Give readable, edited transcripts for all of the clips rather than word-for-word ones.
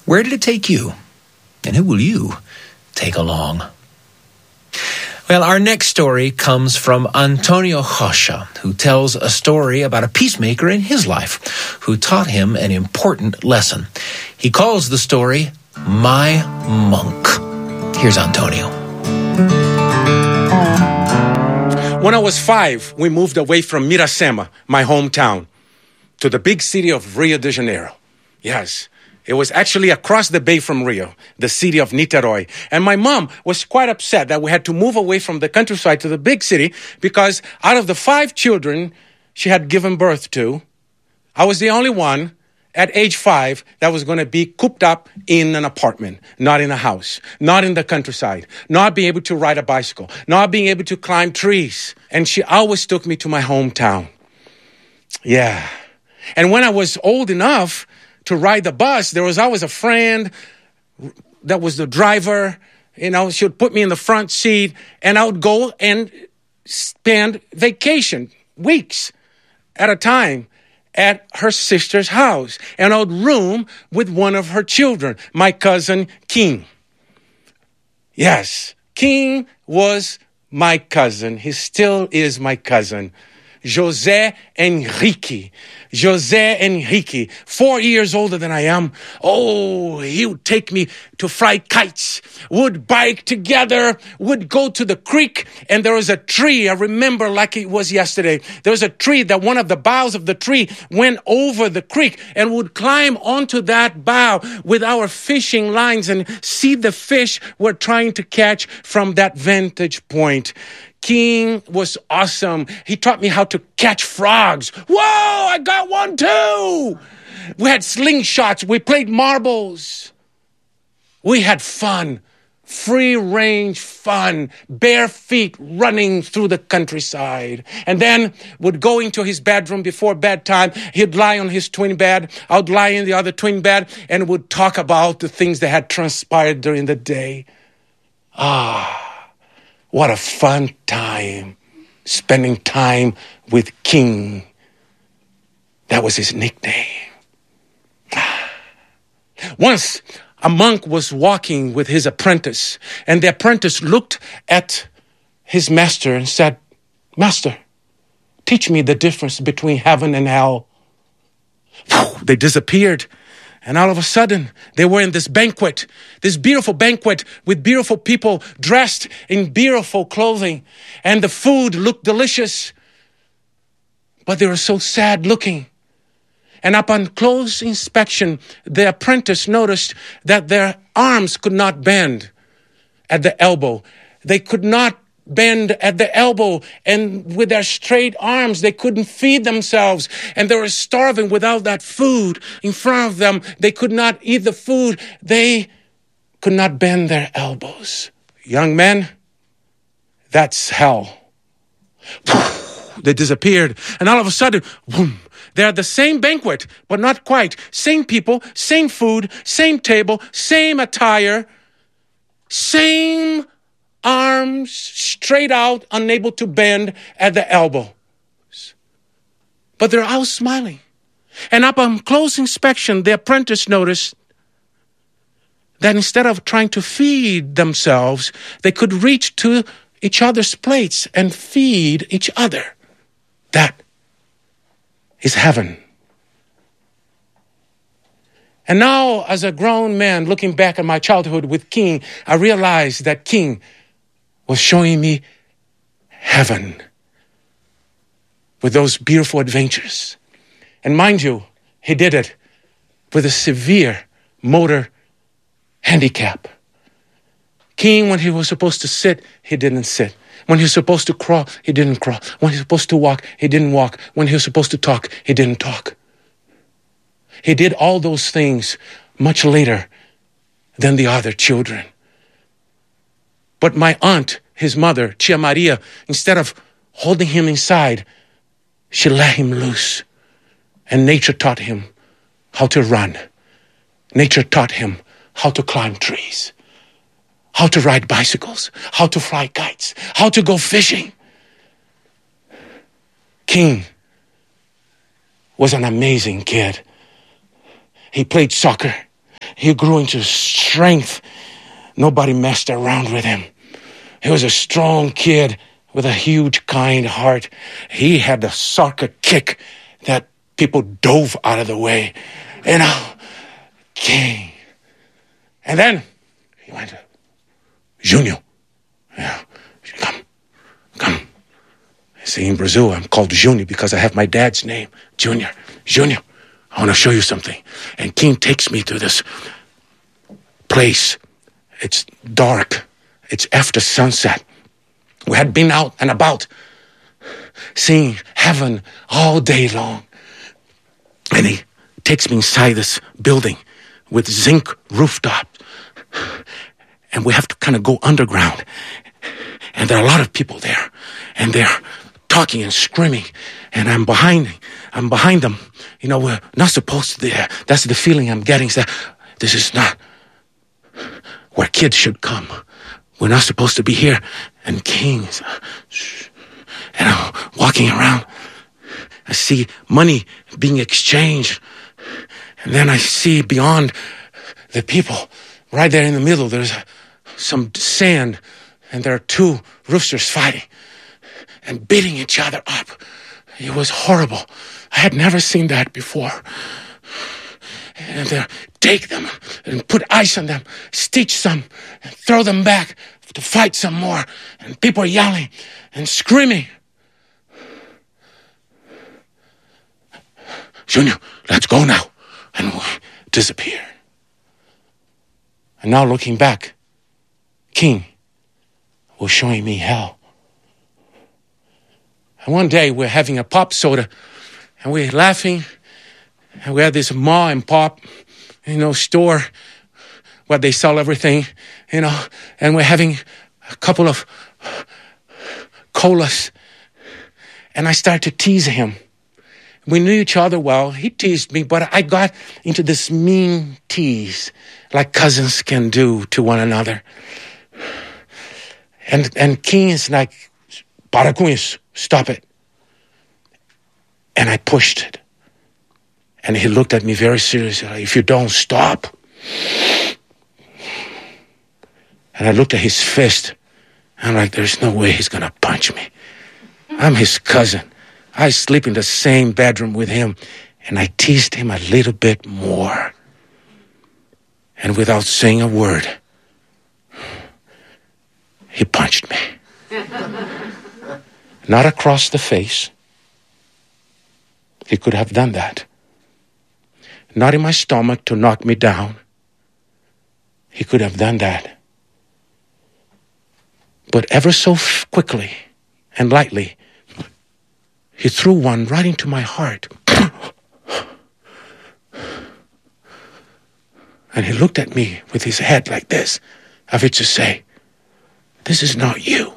Where did it take you? And who will you take along? Well, our next story comes from Antonio Rocha, who tells a story about a peacemaker in his life who taught him an important lesson. He calls the story My Monk. Here's Antonio. When I was 5, we moved away from Miracema, my hometown, to the big city of Rio de Janeiro. Yes, it was actually across the bay from Rio, the city of Niterói. And my mom was quite upset that we had to move away from the countryside to the big city because out of the 5 children she had given birth to, I was the only one at age 5 that was going to be cooped up in an apartment, not in a house, not in the countryside, not being able to ride a bicycle, not being able to climb trees. And she always took me to my hometown. Yeah. And when I was old enough to ride the bus, there was always a friend that was the driver. You know, she would put me in the front seat, and I would go and spend vacation, weeks at a time, at her sister's house. And I would room with one of her children, my cousin King. Yes, King was my cousin. He still is my cousin. José Henrique. José Henrique, 4 years older than I am. Oh, he would take me to fly kites, would bike together, would go to the creek, and there was a tree. I remember like it was yesterday. There was a tree that one of the boughs of the tree went over the creek, and would climb onto that bough with our fishing lines and see the fish we're trying to catch from that vantage point. King was awesome. He taught me how to catch frogs. Whoa, I got one too. We had slingshots. We played marbles. We had fun, free range fun, bare feet running through the countryside. And then would go into his bedroom before bedtime. He'd lie on his twin bed. I would lie in the other twin bed and would talk about the things that had transpired during the day. What a fun time, spending time with King. That was his nickname. Once, a monk was walking with his apprentice, and the apprentice looked at his master and said, "Master, teach me the difference between heaven and hell." They disappeared. And all of a sudden, they were in this banquet, this beautiful banquet with beautiful people dressed in beautiful clothing. And the food looked delicious, but they were so sad looking. And upon close inspection, the apprentice noticed that their arms could not bend at the elbow. They could not bend at the elbow, and with their straight arms, they couldn't feed themselves, and they were starving without that food in front of them. They could not eat the food. They could not bend their elbows. Young men, that's hell. They disappeared, and all of a sudden, boom, they're at the same banquet, but not quite. Same people, same food, same table, same attire, same arms straight out, unable to bend at the elbows. But they're all smiling. And upon close inspection, the apprentice noticed that instead of trying to feed themselves, they could reach to each other's plates and feed each other. That is heaven. And now, as a grown man, looking back at my childhood with King, I realized that King was showing me heaven with those beautiful adventures. And mind you, he did it with a severe motor handicap. King, when he was supposed to sit, he didn't sit. When he was supposed to crawl, he didn't crawl. When he was supposed to walk, he didn't walk. When he was supposed to talk, he didn't talk. He did all those things much later than the other children. But my aunt, his mother, Tia Maria, instead of holding him inside, she let him loose. And nature taught him how to run. Nature taught him how to climb trees, how to ride bicycles, how to fly kites, how to go fishing. King was an amazing kid. He played soccer. He grew into strength. Nobody messed around with him. He was a strong kid with a huge, kind heart. He had the soccer kick that people dove out of the way. King. And then he went, Junior. Yeah, come. See, in Brazil, I'm called Junior because I have my dad's name, Junior. Junior, I want to show you something. And King takes me to this place. It's dark. It's after sunset. We had been out and about, seeing heaven all day long. And he takes me inside this building with zinc rooftop. And we have to kind of go underground. And there are a lot of people there. And they're talking and screaming. And I'm behind them. You know, we're not supposed to be there. That's the feeling I'm getting. Is that this is not where kids should come. We're not supposed to be here. And Kings. And I'm walking around. I see money being exchanged. And then I see beyond the people, right there in the middle, there's some sand. And there are two roosters fighting and beating each other up. It was horrible. I had never seen that before. And they take them and put ice on them, stitch them, and throw them back to fight some more. And people are yelling and screaming. Junior, let's go now. And we disappear. And now looking back, King was showing me hell. And one day we're having a pop soda and we're laughing. And we had this ma and pop, store where they sell everything, and we're having a couple of colas. And I started to tease him. We knew each other well. He teased me, but I got into this mean tease like cousins can do to one another. And King is like, para com isso, stop it. And I pushed it. And he looked at me very seriously, like, if you don't stop. And I looked at his fist. I'm like, there's no way he's going to punch me. I'm his cousin. I sleep in the same bedroom with him. And I teased him a little bit more. And without saying a word, he punched me. Not across the face. He could have done that. Not in my stomach to knock me down. He could have done that. But ever so quickly and lightly, he threw one right into my heart. And he looked at me with his head like this, as if to say, this is not you.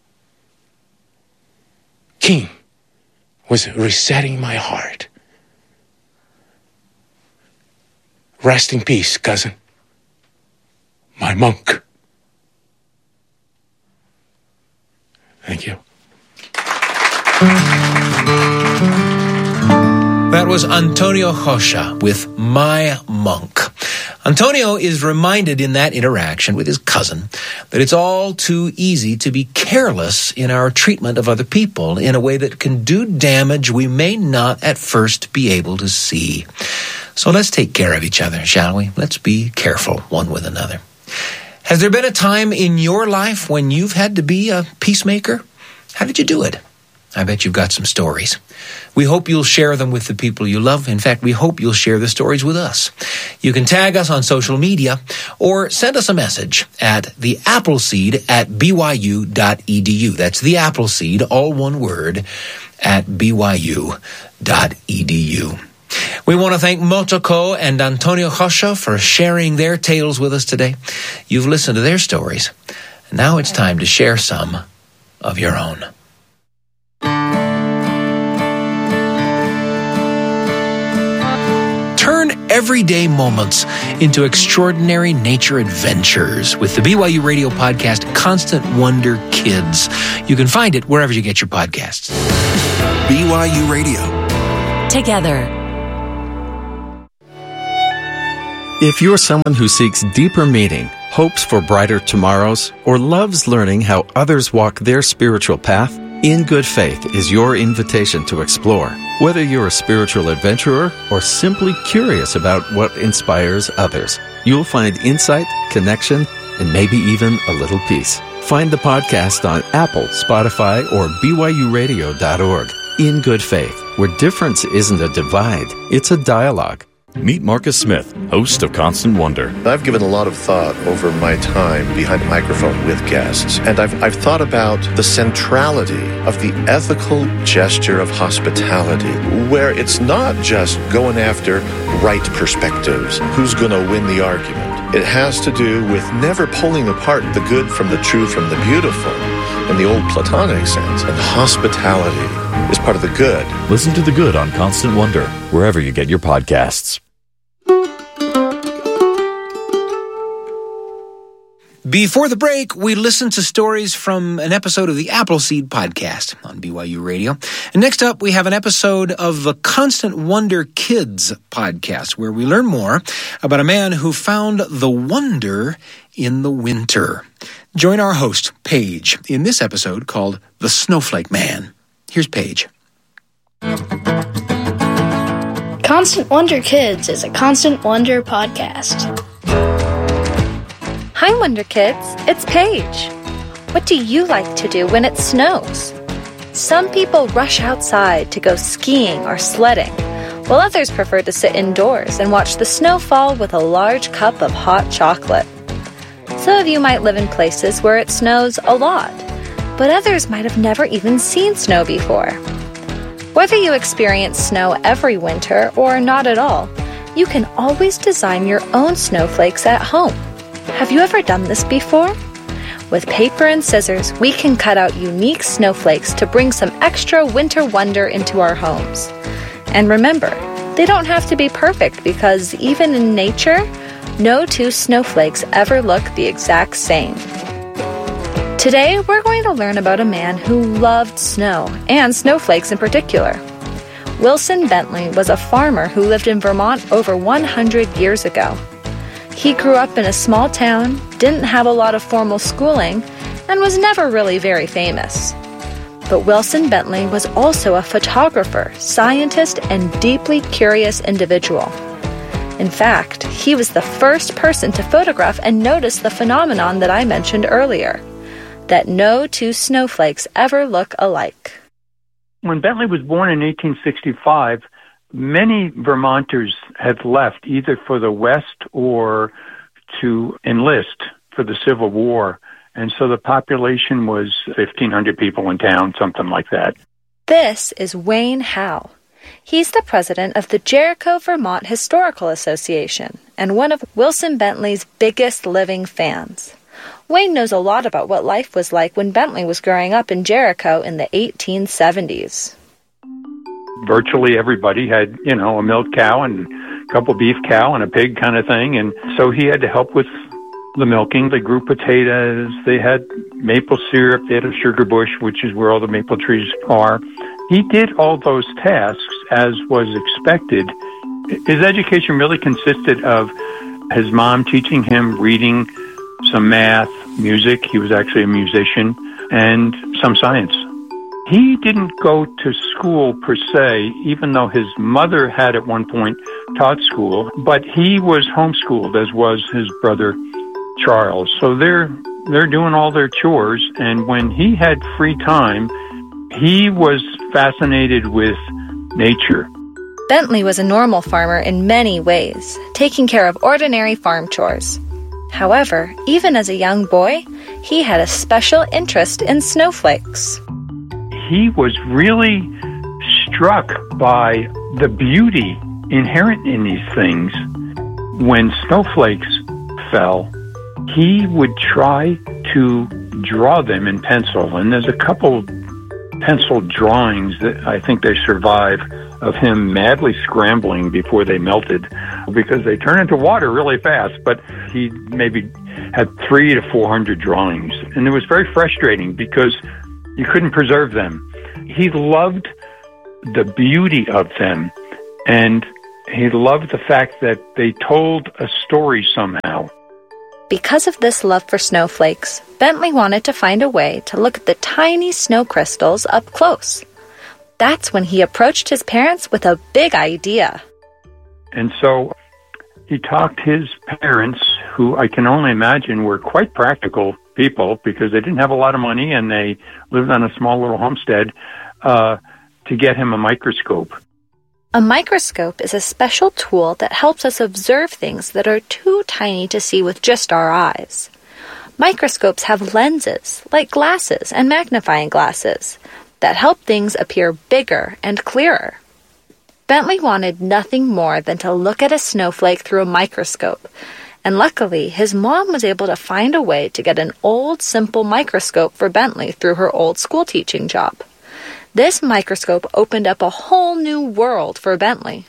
King was resetting my heart. Rest in peace, cousin. My monk. Thank you. That was Antonio Rocha with My Monk. Antonio is reminded in that interaction with his cousin that it's all too easy to be careless in our treatment of other people in a way that can do damage we may not at first be able to see. So let's take care of each other, shall we? Let's be careful one with another. Has there been a time in your life when you've had to be a peacemaker? How did you do it? I bet you've got some stories. We hope you'll share them with the people you love. In fact, we hope you'll share the stories with us. You can tag us on social media or send us a message at theappleseed@byu.edu. That's the Appleseed, all one word, at byu.edu. We want to thank Motoko and Antonio Rocha for sharing their tales with us today. You've listened to their stories. Now it's time to share some of your own. Turn everyday moments into extraordinary nature adventures with the BYU Radio podcast, Constant Wonder Kids. You can find it wherever you get your podcasts. BYU Radio. Together. If you're someone who seeks deeper meaning, hopes for brighter tomorrows, or loves learning how others walk their spiritual path, In Good Faith is your invitation to explore. Whether you're a spiritual adventurer or simply curious about what inspires others, you'll find insight, connection, and maybe even a little peace. Find the podcast on Apple, Spotify, or BYURadio.org. In Good Faith, where difference isn't a divide, it's a dialogue. Meet Marcus Smith, host of Constant Wonder. I've given a lot of thought over my time behind a microphone with guests, and I've thought about the centrality of the ethical gesture of hospitality, where it's not just going after right perspectives, who's going to win the argument. It has to do with never pulling apart the good from the true from the beautiful in the old Platonic sense, and hospitality is part of the good. Listen to The Good on Constant Wonder, wherever you get your podcasts. Before the break, we listened to stories from an episode of the Appleseed podcast on BYU Radio. And next up, we have an episode of the Constant Wonder Kids podcast, where we learn more about a man who found the wonder in the winter. Join our host, Paige, in this episode called The Snowflake Man. Here's Paige. Constant Wonder Kids is a Constant Wonder podcast. Hi, Wonder Kids. It's Paige. What do you like to do when it snows? Some people rush outside to go skiing or sledding, while others prefer to sit indoors and watch the snow fall with a large cup of hot chocolate. Some of you might live in places where it snows a lot, but others might have never even seen snow before. Whether you experience snow every winter or not at all, you can always design your own snowflakes at home. Have you ever done this before? With paper and scissors, we can cut out unique snowflakes to bring some extra winter wonder into our homes. And remember, they don't have to be perfect because even in nature, no two snowflakes ever look the exact same. Today, we're going to learn about a man who loved snow, and snowflakes in particular. Wilson Bentley was a farmer who lived in Vermont over 100 years ago. He grew up in a small town, didn't have a lot of formal schooling, and was never really very famous. But Wilson Bentley was also a photographer, scientist, and deeply curious individual. In fact, he was the first person to photograph and notice the phenomenon that I mentioned earlier, that no two snowflakes ever look alike. When Bentley was born in 1865, many Vermonters had left either for the West or to enlist for the Civil War. And so the population was 1,500 people in town, something like that. This is Wayne Howe. He's the president of the Jericho, Vermont Historical Association and one of Wilson Bentley's biggest living fans. Wayne knows a lot about what life was like when Bentley was growing up in Jericho in the 1870s. Virtually everybody had, a milk cow and a couple beef cow and a pig kind of thing. And so he had to help with the milking. They grew potatoes. They had maple syrup. They had a sugar bush, which is where all the maple trees are. He did all those tasks as was expected. His education really consisted of his mom teaching him reading, some math, music. He was actually a musician, and some science. He didn't go to school per se, even though his mother had at one point taught school, but he was homeschooled, as was his brother Charles. So they're doing all their chores, and when he had free time, he was fascinated with nature. Bentley was a normal farmer in many ways, taking care of ordinary farm chores. However, even as a young boy, he had a special interest in snowflakes. He was really struck by the beauty inherent in these things. When snowflakes fell, he would try to draw them in pencil. And there's a couple pencil drawings that I think they survive of him madly scrambling before they melted because they turn into water really fast. But he maybe had 300 to 400 drawings. And it was very frustrating because you couldn't preserve them. He loved the beauty of them. And he loved the fact that they told a story somehow. Because of this love for snowflakes, Bentley wanted to find a way to look at the tiny snow crystals up close. That's when he approached his parents with a big idea. And so he talked his parents, who I can only imagine were quite practical people because they didn't have a lot of money and they lived on a small little homestead, to get him a microscope. A microscope is a special tool that helps us observe things that are too tiny to see with just our eyes. Microscopes have lenses, like glasses and magnifying glasses, that help things appear bigger and clearer. Bentley wanted nothing more than to look at a snowflake through a microscope, and luckily his mom was able to find a way to get an old, simple microscope for Bentley through her old school teaching job. This microscope opened up a whole new world for Bentley.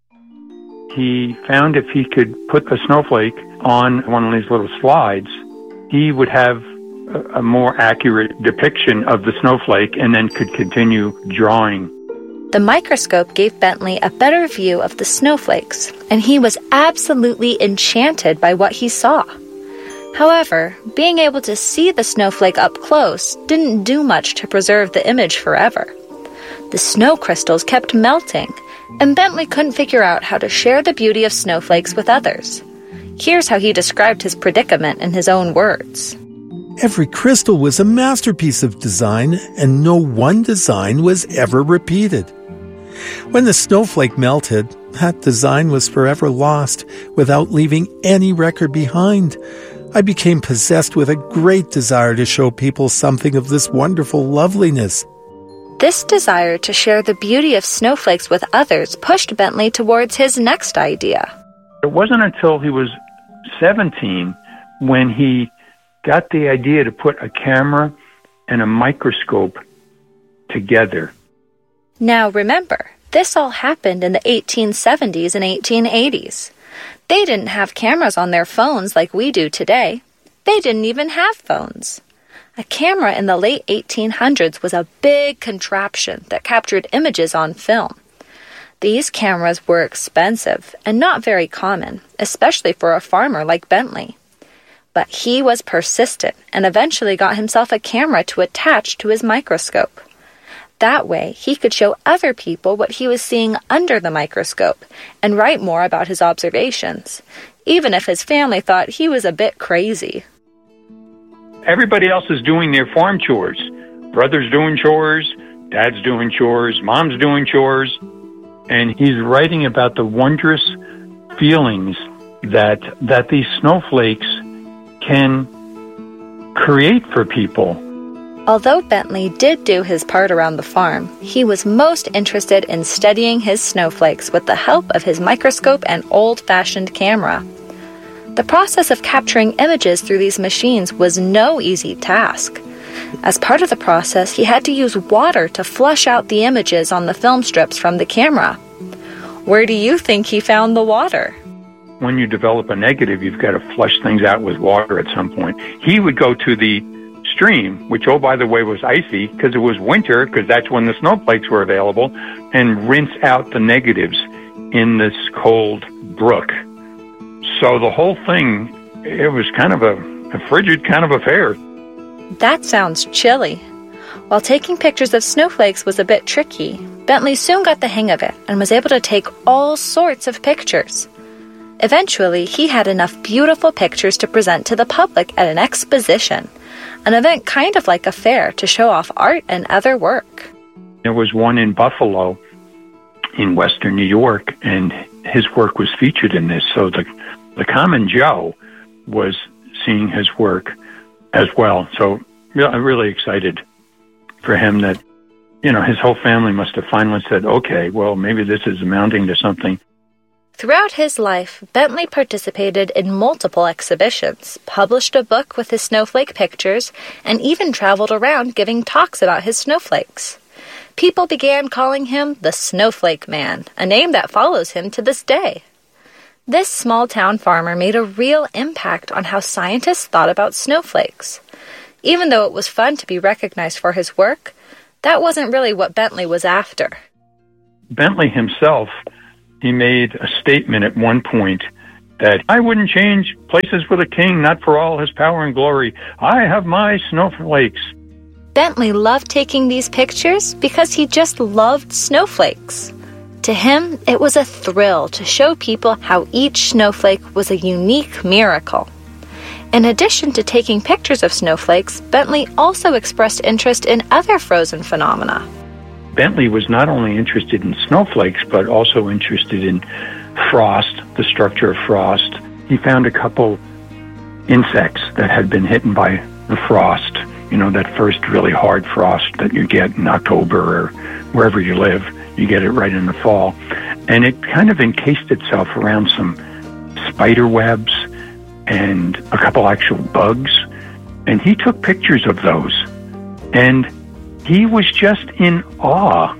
He found if he could put a snowflake on one of these little slides, he would have a more accurate depiction of the snowflake and then could continue drawing. The microscope gave Bentley a better view of the snowflakes, and he was absolutely enchanted by what he saw. However, being able to see the snowflake up close didn't do much to preserve the image forever. The snow crystals kept melting, and Bentley couldn't figure out how to share the beauty of snowflakes with others. Here's how he described his predicament in his own words. Every crystal was a masterpiece of design, and no one design was ever repeated. When the snowflake melted, that design was forever lost without leaving any record behind. I became possessed with a great desire to show people something of this wonderful loveliness. This desire to share the beauty of snowflakes with others pushed Bentley towards his next idea. It wasn't until he was 17 when he got the idea to put a camera and a microscope together. Now remember, this all happened in the 1870s and 1880s. They didn't have cameras on their phones like we do today. They didn't even have phones. A camera in the late 1800s was a big contraption that captured images on film. These cameras were expensive and not very common, especially for a farmer like Bentley. But he was persistent and eventually got himself a camera to attach to his microscope. That way, he could show other people what he was seeing under the microscope and write more about his observations, even if his family thought he was a bit crazy. Everybody else is doing their farm chores. Brother's doing chores, dad's doing chores, mom's doing chores, and he's writing about the wondrous feelings that these snowflakes can create for people. Although Bentley did do his part around the farm, he was most interested in studying his snowflakes with the help of his microscope and old-fashioned camera. The process of capturing images through these machines was no easy task. As part of the process, he had to use water to flush out the images on the film strips from the camera. Where do you think he found the water? When you develop a negative, you've got to flush things out with water at some point. He would go to the stream, which, oh, by the way, was icy because it was winter, because that's when the snowflakes were available, and rinse out the negatives in this cold brook. So the whole thing, it was kind of a frigid kind of affair. That sounds chilly. While taking pictures of snowflakes was a bit tricky, Bentley soon got the hang of it and was able to take all sorts of pictures. Eventually, he had enough beautiful pictures to present to the public at an exposition, an event kind of like a fair to show off art and other work. There was one in Buffalo, in western New York, and his work was featured in this. So the common Joe was seeing his work as well. So I'm really excited for him that, his whole family must have finally said, okay, well, maybe this is amounting to something. Throughout his life, Bentley participated in multiple exhibitions, published a book with his snowflake pictures, and even traveled around giving talks about his snowflakes. People began calling him the Snowflake Man, a name that follows him to this day. This small-town farmer made a real impact on how scientists thought about snowflakes. Even though it was fun to be recognized for his work, that wasn't really what Bentley was after. Bentley himself He made a statement at one point that I wouldn't change places with a king, not for all his power and glory. I have my snowflakes. Bentley loved taking these pictures because he just loved snowflakes. To him, it was a thrill to show people how each snowflake was a unique miracle. In addition to taking pictures of snowflakes, Bentley also expressed interest in other frozen phenomena. Bentley was not only interested in snowflakes, but also interested in frost, the structure of frost. He found a couple insects that had been hit by the frost, that first really hard frost that you get in October or wherever you live. You get it right in the fall. And it kind of encased itself around some spider webs and a couple actual bugs. And he took pictures of those. And he was just in awe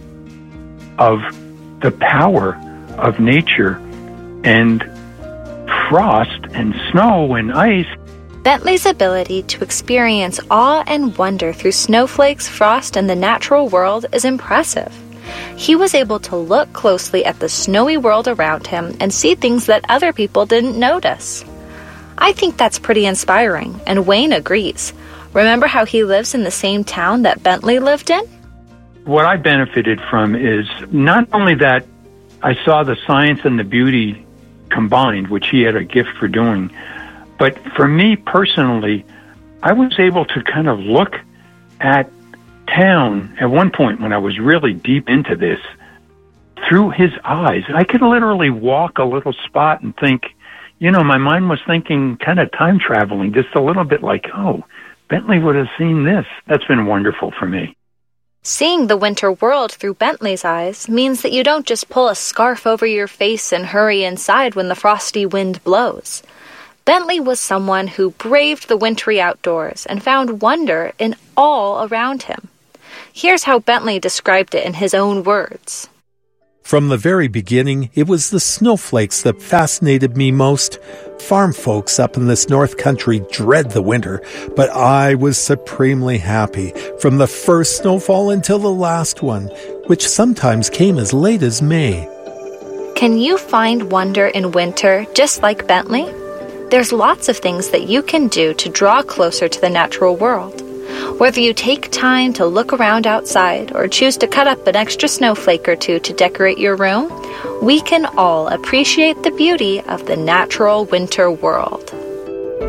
of the power of nature and frost and snow and ice. Bentley's ability to experience awe and wonder through snowflakes, frost, and the natural world is impressive. He was able to look closely at the snowy world around him and see things that other people didn't notice. I think that's pretty inspiring, and Wayne agrees. Remember how he lives in the same town that Bentley lived in? What I benefited from is not only that I saw the science and the beauty combined, which he had a gift for doing, but for me personally, I was able to kind of look at town at one point when I was really deep into this through his eyes. I could literally walk a little spot and think, my mind was thinking kind of time traveling, just a little bit like, oh, Bentley would have seen this. That's been wonderful for me. Seeing the winter world through Bentley's eyes means that you don't just pull a scarf over your face and hurry inside when the frosty wind blows. Bentley was someone who braved the wintry outdoors and found wonder in all around him. Here's how Bentley described it in his own words. From the very beginning, it was the snowflakes that fascinated me most. Farm folks up in this north country dread the winter, but I was supremely happy from the first snowfall until the last one, which sometimes came as late as May. Can you find wonder in winter just like Bentley? There's lots of things that you can do to draw closer to the natural world. Whether you take time to look around outside or choose to cut up an extra snowflake or two to decorate your room, we can all appreciate the beauty of the natural winter world.